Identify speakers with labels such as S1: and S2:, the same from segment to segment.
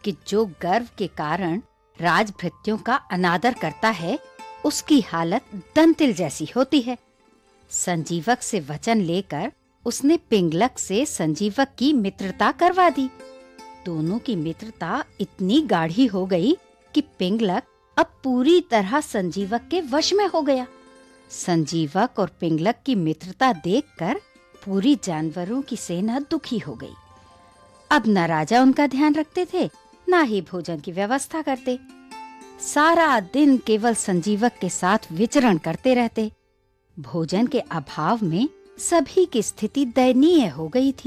S1: कि जो गर्व के कारण राजभृत्यों का अनादर करता है, उसकी हालत दंतिल जैसी होती है। संजीवक से वचन लेकर उसने पिंगलक से संजीवक की मित्रता करवा दी। दोनों की मित्रता इतनी गाढ़ी हो गई कि पिंगलक अब पूरी तरह संजीवक के वश में हो गया। संजीवक और पिंगलक की मित्रता देखकर पूरी जानवरों की सेना दुखी हो गई। अब न राजा उनका ध्यान रखते थे, न ही भोजन की व्यवस्था करते। सारा दिन केवल संजीवक के साथ विचरण करते रहते। भोजन के अभाव में सभी की स्थिति दयनीय हो गई थी।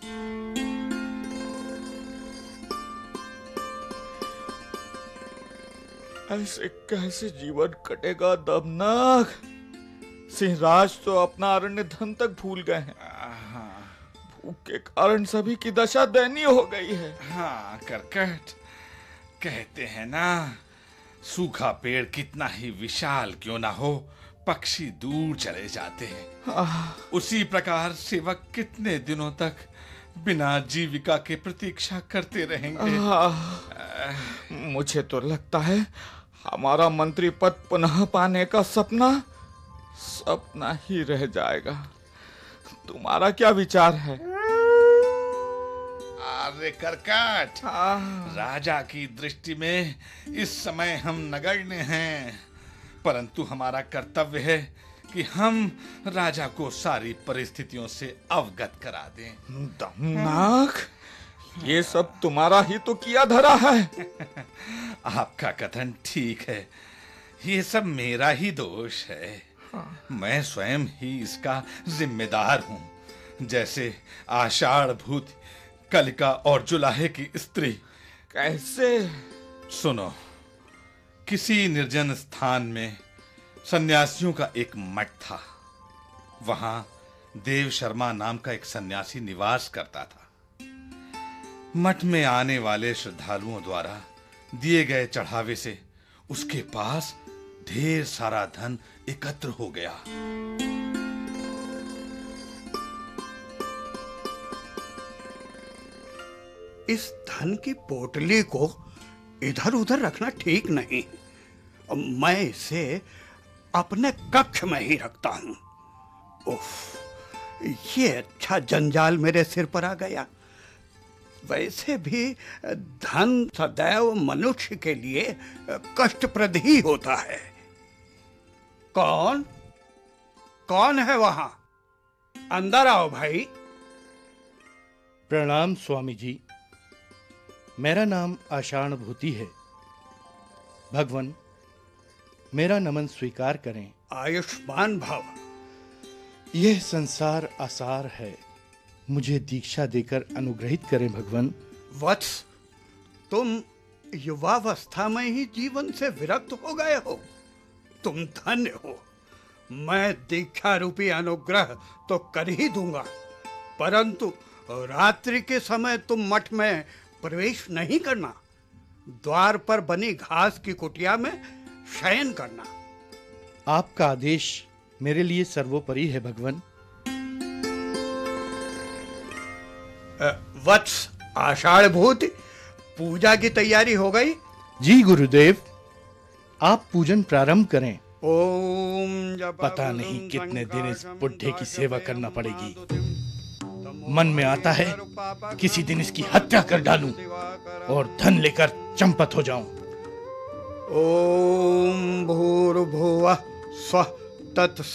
S2: ऐसे कैसे जीवन कटेगा दमनक? सिंहराज तो अपना अरण्य धन तक भूल गए हैं। भूख के कारण सभी की दशा दयनीय हो गई है।
S3: हाँ करकट, कहते हैं ना, सूखा पेड़ कितना ही विशाल क्यों ना हो, पक्षी दूर चले जाते हैं। उसी प्रकार सेवक कितने दिनों तक बिना जीविका के प्रतीक्षा करते रहेंगे।
S2: मुझे तो लगता है हमारा मंत्री पद पुनः पाने का सपना सपना ही रह जाएगा। तुम्हारा क्या विचार है?
S3: अरे करकट, राजा की दृष्टि में इस समय हम नगण्य हैं, परंतु हमारा कर्तव्य है कि हम राजा को सारी परिस्थितियों से अवगत करा दें।
S2: दमनक, ये सब तुम्हारा ही तो किया धरा है।
S3: आपका कथन ठीक है, ये सब मेरा ही दोष है। मैं स्वयं ही इसका जिम्मेदार हूं। जैसे आषाढ़ भूत, कलिका और जुलाहे की स्त्री।
S2: कैसे?
S3: सुनो, किसी निर्जन स्थान में सन्यासियों का एक मठ था। वहां देव शर्मा नाम का एक सन्यासी निवास करता था। मठ में आने वाले श्रद्धालुओं द्वारा दिए गए चढ़ावे से उसके पास ढेर सारा धन एकत्र हो गया।
S4: इस धन की पोटली को इधर उधर रखना ठीक नहीं। मैं इसे अपने कक्ष में ही रखता हूं। उफ, ये अच्छा जंजाल मेरे सिर पर आ गया। वैसे भी धन सदैव मनुष्य के लिए कष्टप्रद ही होता है। कौन कौन है वहां? अंदर आओ भाई।
S5: प्रणाम स्वामी जी, मेरा नाम आषाढ़ भूति है। भगवान, मेरा नमन स्वीकार करें।
S4: आयुष्मान भव।
S5: यह संसार आसार है, मुझे दीक्षा देकर अनुग्रहित करें भगवान।
S4: वत्स, तुम युवावस्था में ही जीवन से विरक्त हो गए हो। तुम धन्य हो। मैं दीक्षा रूपी अनुग्रह तो कर ही दूंगा, परंतु रात्रि के समय तुम मठ में प्रवेश नहीं करना। द्वार पर बनी घास की कुटिया में शयन करना।
S5: आपका आदेश मेरे लिए सर्वोपरि है भगवान।
S4: वत्स आषाढ़ भूत, पूजा की तैयारी हो गई?
S5: जी गुरुदेव, आप पूजन प्रारंभ करें।
S4: ओम।
S5: पता नहीं कितने दिन इस बुढ़े की सेवा करना पड़ेगी। मन में आता है किसी दिन इसकी हत्या कर डालूं और धन लेकर चंपत हो जाऊं।
S4: ओम भूर्भुवः स्वः तत्